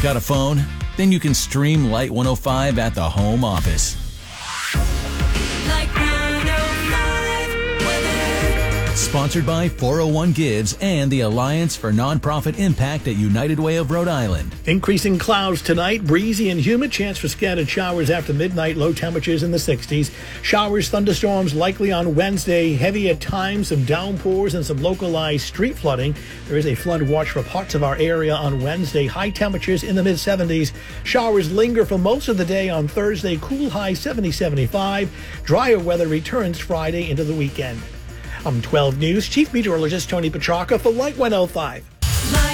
Got a phone? Then you can stream Light 105 at the home office. Light 105 weather. Sponsored by 401 Gives and the Alliance for Nonprofit Impact at United Way of Rhode Island. Increasing clouds tonight, breezy and humid, chance for scattered showers after midnight, low temperatures in the 60s. Showers, thunderstorms likely on Wednesday, heavy at times, some downpours and some localized street flooding. There is a flood watch for parts of our area on Wednesday, high temperatures in the mid-70s. Showers linger for most of the day on Thursday, cool high 70-75. Drier weather returns Friday into the weekend. I'm 12 News Chief Meteorologist Tony Petrarca for Light 105.